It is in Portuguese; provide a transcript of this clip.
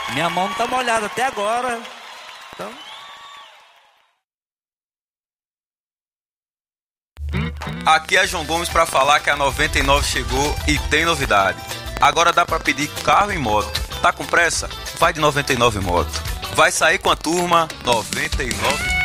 Minha mão não tá molhada até agora. Então... Aqui é João Gomes para falar que a 99 chegou e tem novidade. Agora dá para pedir carro e moto. Tá com pressa? Vai de 99 Moto. Vai sair com a turma 99